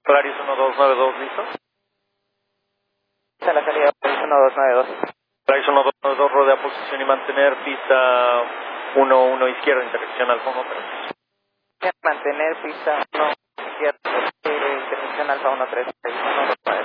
Polaris 1292, ¿listo? A la salida 1292. Polaris 1292, rodea posición y mantener pista 11 izquierda, intersección Alfa 13. Mantener pista 1 izquierda, intersección Alfa 13.